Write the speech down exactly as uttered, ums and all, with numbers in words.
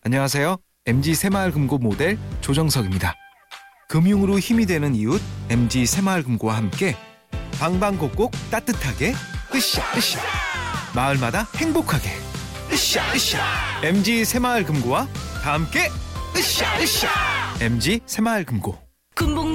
안녕하세요. 엠지 새마을금고 모델 조정석입니다. 금융으로 힘이 되는 이웃 엠지 새마을금고와 함께 방방곡곡 따뜻하게 으쌰 으쌰 마을마다 행복하게 으쌰 으쌰 엠지 새마을금고와 다 함께 으쌰 으쌰 엠지 새마을금고. 군복